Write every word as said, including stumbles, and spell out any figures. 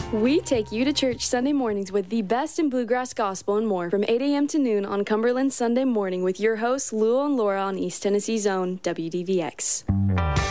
We take you to church Sunday mornings with the best in bluegrass gospel and more from eight a.m. to noon on Cumberland Sunday Morning with your hosts, Lewell and Laura on East Tennessee's own W D V X.